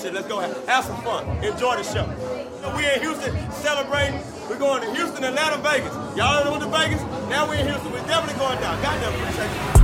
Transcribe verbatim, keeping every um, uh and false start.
shit. Let's go have, have some fun. Enjoy the show. We in Houston celebrating. We're going to Houston, Atlanta, Vegas. Y'all know the Vegas? Now we in Houston. We're definitely going down. Goddamn, appreciate you.